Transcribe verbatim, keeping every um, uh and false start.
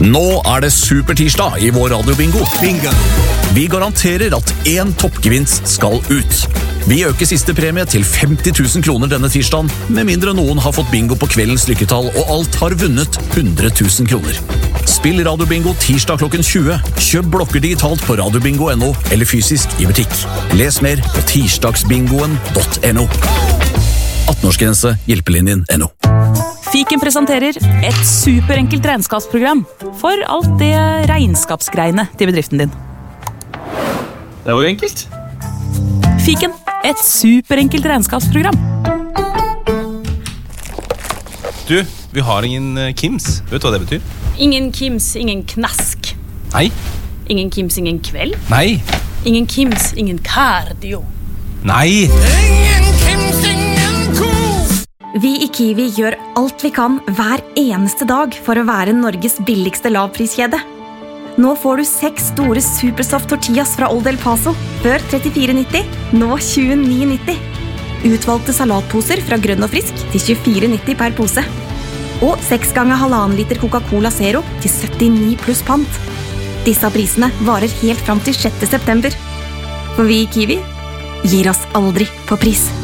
Nå er det supertirsdag i vår radiobingo. Bingo. Vi garanterer at én toppgevinst skal ut. Vi øker siste premie til femti tusen kroner denne tirsdagen, med mindre noen har fått bingo på kveldens lykketall og alt har vunnet hundre tusen kroner. Spill radiobingo tirsdag klokken tjue. Kjøp blokker digitalt på radiobingo punktum no eller fysisk i butikk. Les mer på tirsdagsbingoen punktum no. atten-årsgrense, hjelpelinjen punktum no. Fiken presenterer et superenkelt regnskapsprogram for alt det regnskapsgreiene til bedriften din. Det var jo enkelt. Fiken, et superenkelt regnskapsprogram. Du, vi har ingen Kims. Vet du hva det betyr? Ingen Kims, ingen knask. Nei. Ingen Kims, ingen kveld. Nei. Ingen Kims, ingen cardio. Nei. Ingen Kims, ingen ko. Vi i Kiwi gjør alt vi kan hver eneste dag for å være Norges billigste lavpriskjede. Nå får du seks store Supersoft tortillas fra Old El Paso, før trettifire nitti, nå tjueni nitti. Utvalgte salatposer fra Grønn og Frisk til tjuefire nitti per pose. Og seks ganger halvannen liter Coca-Cola Zero til syttini pluss pant. Disse prisene varer helt fram til sjette september. For vi i Kiwi gir oss aldri på pris.